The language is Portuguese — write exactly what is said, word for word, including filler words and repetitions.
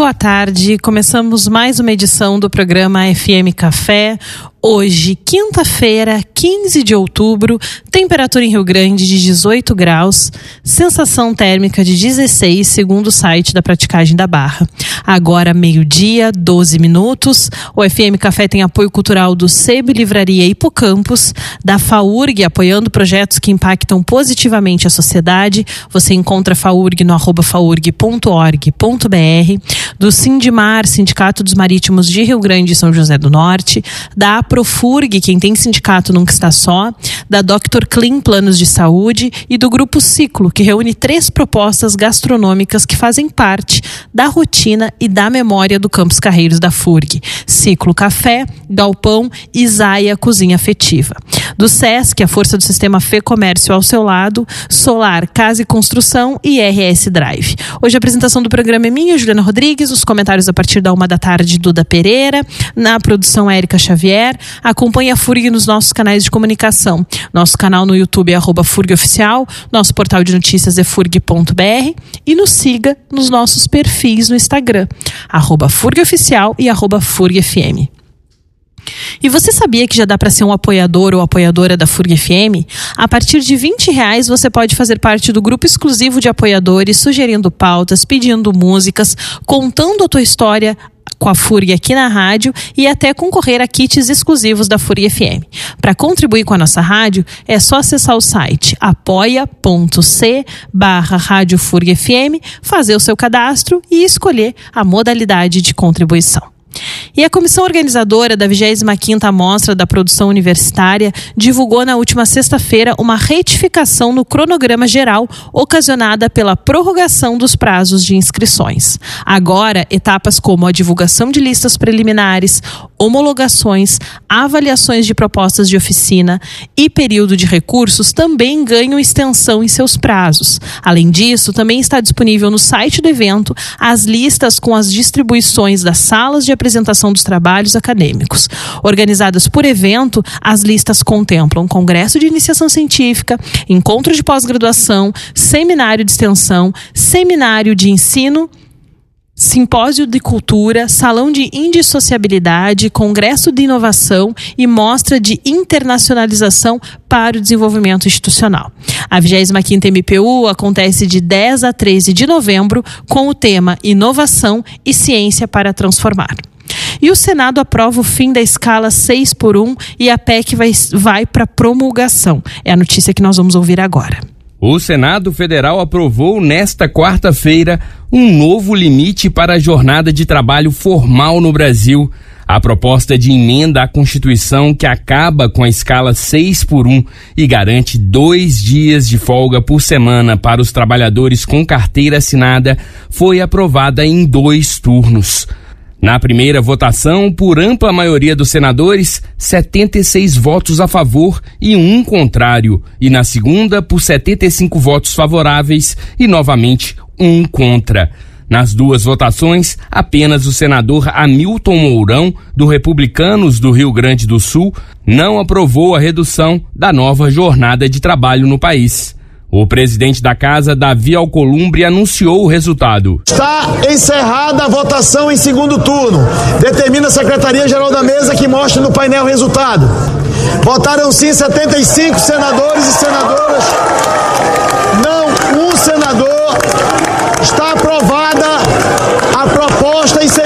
boa tarde. Começamos mais uma edição do programa F M Café. Hoje, quinta-feira, quinze de outubro, temperatura em Rio Grande de dezoito graus, sensação térmica de dezesseis, segundo o site da Praticagem da Barra. Agora, meio-dia, doze minutos. O F M Café tem apoio cultural do SEB Livraria Hipocampus, da FAURG, apoiando projetos que impactam positivamente a sociedade. Você encontra a FAURG no arroba faurg ponto org ponto br, do Sindimar, Sindicato dos Marítimos de Rio Grande e São José do Norte, da Profurg, quem tem sindicato nunca está só, da doutor Clean Planos de Saúde e do Grupo Ciclo, que reúne três propostas gastronômicas que fazem parte da rotina e da memória do Campus Carreiros da F U R G. Ciclo Café, Galpão e Zaia Cozinha Afetiva. Do SESC, a força do sistema Fê Comércio ao seu lado, Solar, Casa e Construção e R S Drive. Hoje a apresentação do programa é minha, Juliana Rodrigues, os comentários a partir da uma da tarde, Duda Pereira, na produção Érica Xavier. Acompanhe a F U R G nos nossos canais de comunicação. Nosso canal no YouTube é arroba F U R G Oficial, nosso portal de notícias é f u r g ponto b r e nos siga nos nossos perfis no Instagram, arroba F U R G Oficial e arroba F U R G F M. E você sabia que já dá para ser um apoiador ou apoiadora da F U R G F M? A partir de vinte reais você pode fazer parte do grupo exclusivo de apoiadores, sugerindo pautas, pedindo músicas, contando a tua história com a F U R G aqui na rádio e até concorrer a kits exclusivos da F U R G F M. Para contribuir com a nossa rádio, é só acessar o site apoia.c barra rádio F U R G F M, fazer o seu cadastro e escolher a modalidade de contribuição. E a comissão organizadora da vigésima quinta Mostra da Produção Universitária divulgou na última sexta-feira uma retificação no cronograma geral ocasionada pela prorrogação dos prazos de inscrições. Agora, etapas como a divulgação de listas preliminares, homologações, avaliações de propostas de oficina e período de recursos também ganham extensão em seus prazos. Além disso, também está disponível no site do evento as listas com as distribuições das salas de apresentação dos trabalhos acadêmicos. Organizadas por evento, as listas contemplam congresso de iniciação científica, encontro de pós-graduação, seminário de extensão, seminário de ensino, simpósio de cultura, salão de indissociabilidade, congresso de inovação e mostra de internacionalização para o desenvolvimento institucional. A vigésima quinta M P U acontece de dez a treze de novembro com o tema Inovação e Ciência para Transformar. E o Senado aprova o fim da escala seis por um e a P E C vai, vai para promulgação. É a notícia que nós vamos ouvir agora. O Senado Federal aprovou nesta quarta-feira um novo limite para a jornada de trabalho formal no Brasil. A proposta de emenda à Constituição que acaba com a escala seis por um e garante dois dias de folga por semana para os trabalhadores com carteira assinada foi aprovada em dois turnos. Na primeira votação, por ampla maioria dos senadores, setenta e seis votos a favor e um contrário. E na segunda, por setenta e cinco votos favoráveis e, novamente, um contra. Nas duas votações, apenas o senador Hamilton Mourão, do Republicanos do Rio Grande do Sul, não aprovou a redução da nova jornada de trabalho no país. O presidente da casa, Davi Alcolumbre, anunciou o resultado. Está encerrada a votação em segundo turno. Determina a Secretaria-Geral da Mesa que mostre no painel o resultado. Votaram sim setenta e cinco senadores e senadoras. Não um senador. Está aprovada a proposta em segundo